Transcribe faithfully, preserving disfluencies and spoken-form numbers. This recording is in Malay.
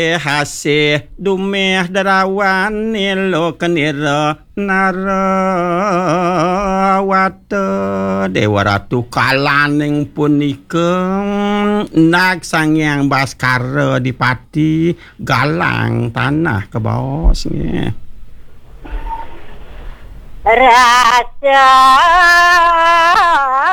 Hasih dumeh darawan nilo kenira narawata Dewa Ratu kalaning punika nak sangyang Baskara Dipati galang tanah ke bawahnya. Rasa